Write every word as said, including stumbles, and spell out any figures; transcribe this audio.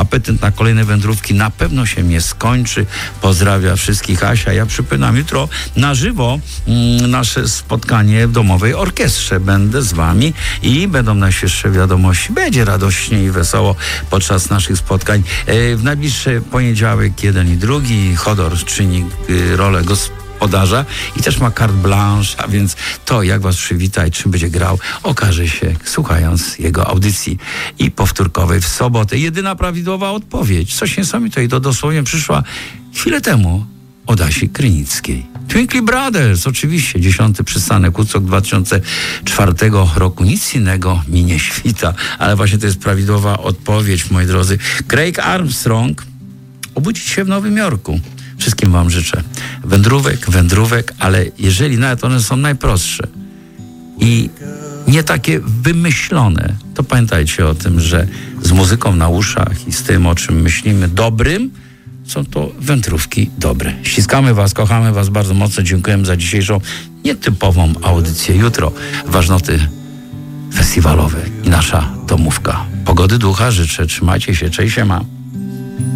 apetyt na kolejne wędrówki na pewno się nie skończy. Pozdrawia wszystkich Asia. Ja przypominam, jutro na żywo mm, nasze spotkanie w Domowej Orkiestrze. Będę z wami i będą najświeższe wiadomości. Będzie radośnie i wesoło podczas naszych spotkań. E, w najbliższy poniedziałek jeden i drugi. Chodor czyni y, rolę gospodarza i też ma carte blanche, a więc to, jak was przywita i czym będzie grał, okaże się słuchając jego audycji i powtórkowej w sobotę. Jedyna prawidłowa odpowiedź, coś niesamowitego, i to dosłownie przyszła chwilę temu od Asi Krynickiej. Twinkly Brothers, oczywiście, dziesiąty przystanek, Woodstock dwa tysiące czwartego roku. Nic innego mi nie świta, ale właśnie to jest prawidłowa odpowiedź, moi drodzy. Craig Armstrong, obudzić się w Nowym Jorku. Wszystkim wam życzę wędrówek, wędrówek, ale jeżeli nawet one są najprostsze i nie takie wymyślone, to pamiętajcie o tym, że z muzyką na uszach i z tym, o czym myślimy dobrym, są to wędrówki dobre. Ściskamy was, kochamy was bardzo mocno. Dziękujemy za dzisiejszą nietypową audycję. Jutro ważnoty festiwalowe i nasza domówka. Pogody ducha życzę. Trzymajcie się. Cześć, siema.